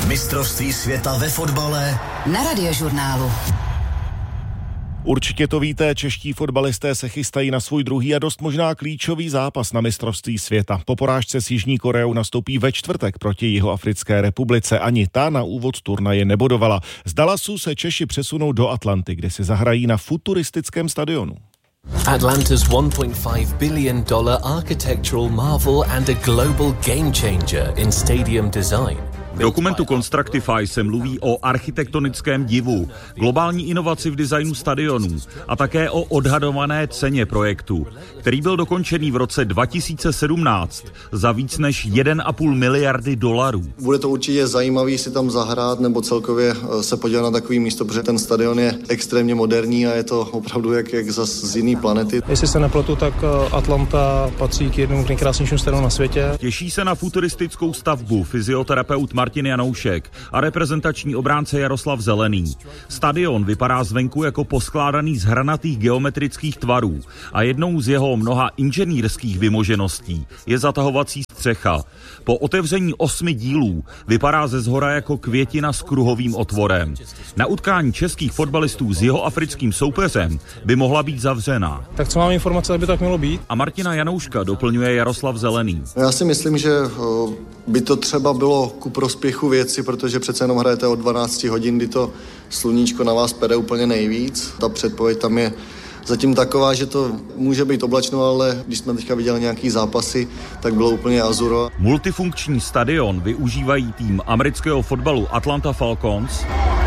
Mistrovství světa ve fotbale na Radiožurnálu. Určitě to víte, čeští fotbalisté se chystají na svůj druhý a dost možná klíčový zápas na mistrovství světa. Po porážce s Jižní Koreou nastoupí ve čtvrtek proti Jihoafrické republice. Ani ta na úvod turnaje nebodovala. Z Dallasu se Češi přesunou do Atlanty, kde si zahrají na futuristickém stadionu. Atlanta's $1.5 billion architectural marvel and a global game changer in stadium design. V dokumentu Constructify se mluví o architektonickém divu, globální inovaci v designu stadionů a také o odhadované ceně projektu, který byl dokončený v roce 2017 za víc než 1,5 miliardy dolarů. Bude to určitě zajímavý si tam zahrát nebo celkově se podívat na takový místo, protože ten stadion je extrémně moderní a je to opravdu jak z jiný planety. Jestli se nepletu, tak Atlanta patří k jednomu nejkrásnějším stadionům na světě. Těší se na futuristickou stavbu fyzioterapeut Martin Janoušek a reprezentační obránce Jaroslav Zelený. Stadion vypadá zvenku jako poskládaný z hranatých geometrických tvarů a jednou z jeho mnoha inženýrských vymožeností je zatahovací střecha. Po otevření 8 dílů vypadá ze zhora jako květina s kruhovým otvorem. Na utkání českých fotbalistů s jihoafrickým soupeřem by mohla být zavřená. Tak co mám informace, aby tak mělo být? A Martina Janouška doplňuje Jaroslav Zelený. Já si myslím, že by to třeba bylo ku prospěchu věci, protože přece jenom hrajete od 12 hodin, kdy to sluníčko na vás pere úplně nejvíc. Ta předpověď tam je zatím taková, že to může být oblačno, ale když jsme teďka viděli nějaký zápasy, tak bylo úplně azuro. Multifunkční stadion využívají tým amerického fotbalu Atlanta Falcons,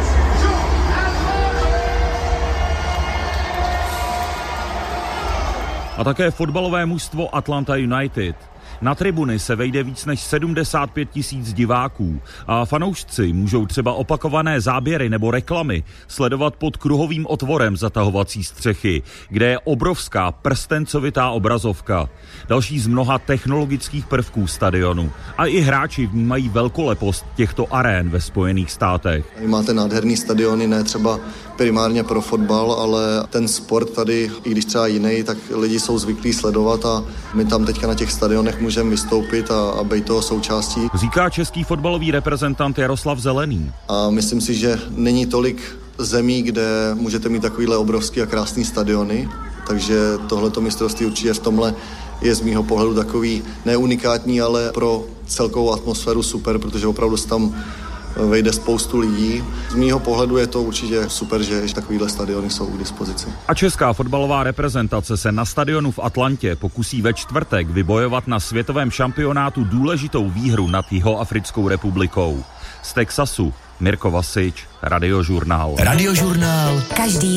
a také fotbalové mužstvo Atlanta United. Na tribuny se vejde víc než 75 000 diváků a fanoušci můžou třeba opakované záběry nebo reklamy sledovat pod kruhovým otvorem zatahovací střechy, kde je obrovská prstencovitá obrazovka. Další z mnoha technologických prvků stadionu. A i hráči vnímají velkolepost těchto arén ve Spojených státech. Máte nádherný stadiony, ne třeba primárně pro fotbal, ale ten sport tady, i když třeba jiný, tak lidi jsou zvyklí sledovat a my tam teďka na těch stadionech můžeme vystoupit a být toho součástí. Říká český fotbalový reprezentant Jaroslav Zelený. A myslím si, že není tolik zemí, kde můžete mít takovýhle obrovský a krásný stadiony, takže tohleto mistrovství určitě v tomhle je z mýho pohledu takový neunikátní, ale pro celkovou atmosféru super, protože opravdu se tam vejde spoustu lidí. Z mýho pohledu je to určitě super, že takovýhle stadiony jsou k dispozici. A česká fotbalová reprezentace se na stadionu v Atlantě pokusí ve čtvrtek vybojovat na světovém šampionátu důležitou výhru nad Jihoafrickou republikou. Z Texasu Mirko Vasič, Radiožurnál. Radiožurnál. Každý